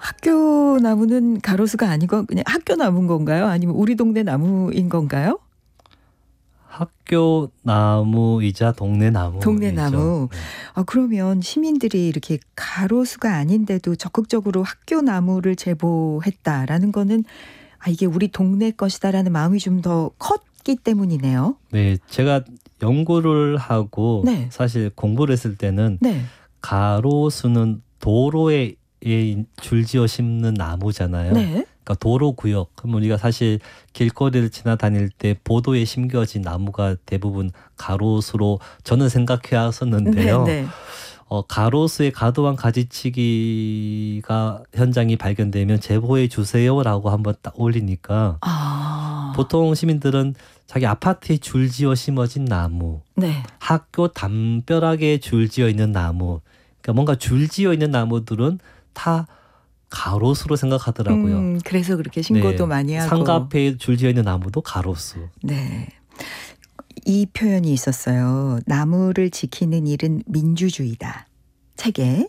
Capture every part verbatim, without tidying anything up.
학교 나무는 가로수가 아니고 그냥 학교 나무인 건가요? 아니면 우리 동네 나무인 건가요? 학교 나무이자 동네 나무. 동네 나무. 네. 아, 그러면 시민들이 이렇게 가로수가 아닌데도 적극적으로 학교 나무를 제보했다라는 거는 아, 이게 우리 동네 것이다라는 마음이 좀 더 컸기 때문이네요. 네, 제가 연구를 하고 네. 사실 공부를 했을 때는 네. 가로수는 도로에 줄지어 심는 나무잖아요. 네. 그러니까 도로 구역. 그럼 우리가 사실 길거리를 지나다닐 때 보도에 심겨진 나무가 대부분 가로수로 저는 생각해 왔었는데요. 네, 네. 어, 가로수의 과도한 가지치기가 현장이 발견되면 제보해 주세요라고 한번 딱 올리니까 아. 보통 시민들은 자기 아파트에 줄지어 심어진 나무, 네. 학교 담벼락에 줄지어 있는 나무, 그러니까 뭔가 줄지어 있는 나무들은 다 가로수로 생각하더라고요. 음, 그래서 그렇게 신고도 네. 많이 하고. 상가 앞에 줄지어 있는 나무도 가로수. 네. 이 표현이 있었어요. 나무를 지키는 일은 민주주의다. 책에.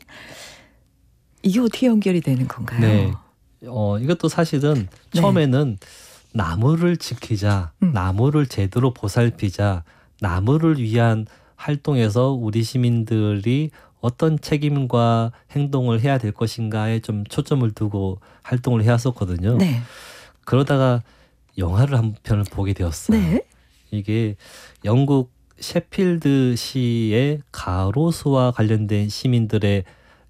이게 어떻게 연결이 되는 건가요? 네. 어, 이것도 사실은 네. 처음에는 나무를 지키자, 음. 나무를 제대로 보살피자, 나무를 위한 활동에서 우리 시민들이 어떤 책임과 행동을 해야 될 것인가에 좀 초점을 두고 활동을 해왔었거든요. 네. 그러다가 영화를 한 편을 보게 되었어요. 네. 이게 영국 셰필드 시의 가로수와 관련된 시민들의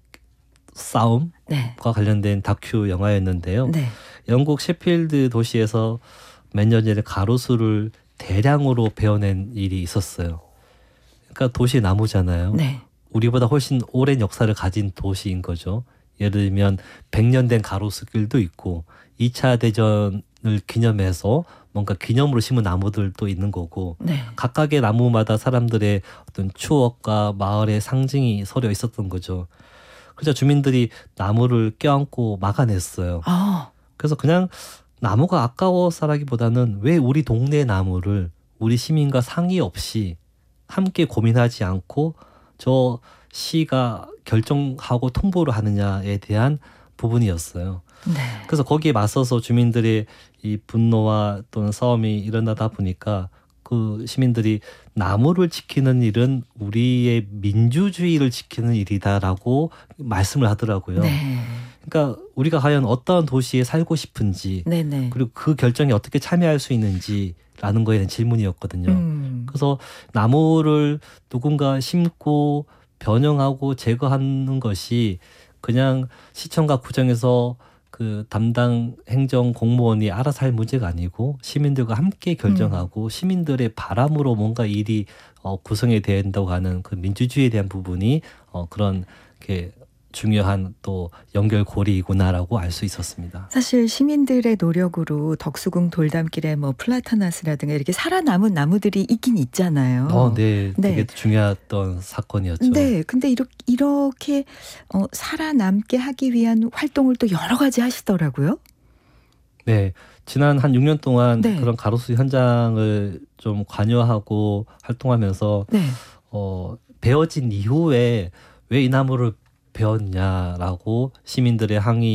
싸움과 네. 관련된 다큐 영화였는데요. 네. 영국 셰필드 도시에서 몇 년 전에 가로수를 대량으로 베어낸 일이 있었어요. 그러니까 도시 나무잖아요. 네. 우리보다 훨씬 오랜 역사를 가진 도시인 거죠. 예를 들면 백 년 된 가로수길도 있고 이 차 대전을 기념해서 뭔가 기념으로 심은 나무들도 있는 거고 네. 각각의 나무마다 사람들의 어떤 추억과 마을의 상징이 서려 있었던 거죠. 그래서 주민들이 나무를 껴안고 막아냈어요. 아. 그래서 그냥 나무가 아까워서라기보다는 왜 우리 동네 나무를 우리 시민과 상의 없이 함께 고민하지 않고 저 시가 결정하고 통보를 하느냐에 대한 부분이었어요. 네. 그래서 거기에 맞서서 주민들의 이 분노와 또는 싸움이 일어나다 보니까 그 시민들이 나무를 지키는 일은 우리의 민주주의를 지키는 일이다라고 말씀을 하더라고요. 네. 그러니까 우리가 과연 어떤 도시에 살고 싶은지 네, 네. 그리고 그 결정에 어떻게 참여할 수 있는지라는 거에 대한 질문이었거든요. 음. 그래서 나무를 누군가 심고 변형하고 제거하는 것이 그냥 시청과 구청에서 그 담당 행정 공무원이 알아서 할 문제가 아니고 시민들과 함께 결정하고 음. 시민들의 바람으로 뭔가 일이 어, 구성이 된다고 하는 그 민주주의에 대한 부분이 어, 그런 게 중요한 또 연결고리이구나라고 알 수 있었습니다. 사실 시민들의 노력으로 덕수궁 돌담길에 뭐 플라타나스라든가 이렇게 살아남은 나무들이 있긴 있잖아요. 어, 네, 네. 되게 중요했던 사건이었죠. 네, 근데 이렇게, 이렇게 어, 살아남게 하기 위한 활동을 또 여러 가지 하시더라고요. 네, 지난 한 육 년 동안 네. 그런 가로수 현장을 좀 관여하고 활동하면서 네. 어, 베어진 이후에 왜 이 나무를 베었냐라고 시민들의 항의